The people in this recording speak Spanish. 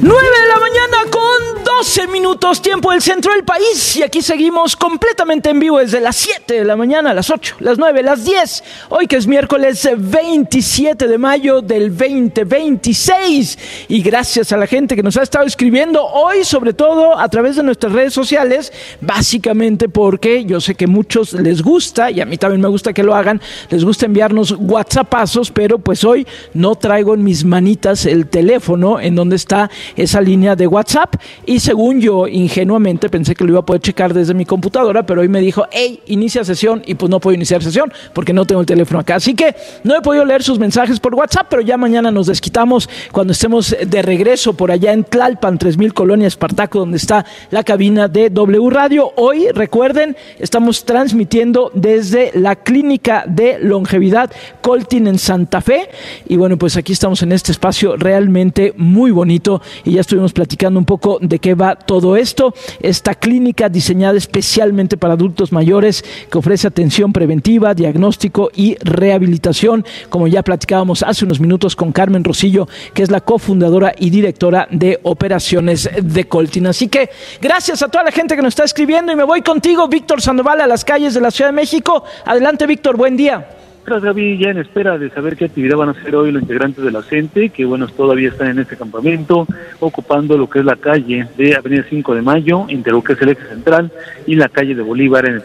9 de la mañana con 12 minutos, tiempo del centro del país. Y aquí seguimos completamente en vivo desde las 7 de la mañana, las 8, las 9, las 10. Hoy que es miércoles 27 de mayo del 2026. Y gracias a la gente que nos ha estado escribiendo hoy, sobre todo a través de nuestras redes sociales. Básicamente porque yo sé que a muchos les gusta, y a mí también me gusta que lo hagan, les gusta enviarnos WhatsAppazos, pero pues hoy no traigo en mis manitas el teléfono en donde está esa línea de WhatsApp, y según yo ingenuamente pensé que lo iba a poder checar desde mi computadora, pero hoy me dijo, hey, inicia sesión, y pues no puedo iniciar sesión porque no tengo el teléfono acá, así que no he podido leer sus mensajes por WhatsApp, pero ya mañana nos desquitamos cuando estemos de regreso por allá en Tlalpan, 3000 Colonia Espartaco, donde está la cabina de W Radio. Hoy, recuerden, estamos transmitiendo desde la Clínica de Longevidad Coltin en Santa Fe, y bueno, pues aquí estamos en este espacio realmente muy bonito, y ya estuvimos platicando un poco de qué va todo esto. Esta clínica diseñada especialmente para adultos mayores, que ofrece atención preventiva, diagnóstico y rehabilitación, como ya platicábamos hace unos minutos con Carmen Rosillo, que es la cofundadora y directora de operaciones de Coltin. Así que gracias a toda la gente que nos está escribiendo, y me voy contigo, Víctor Sandoval, a las calles de la Ciudad de México. Adelante, Víctor, buen día. Gracias, Gaby, ya en espera de saber qué actividad van a hacer hoy los integrantes de la CENTE, que bueno, todavía están en este campamento, ocupando lo que es la calle de Avenida 5 de Mayo, entre lo que es el eje central y la calle de Bolívar en el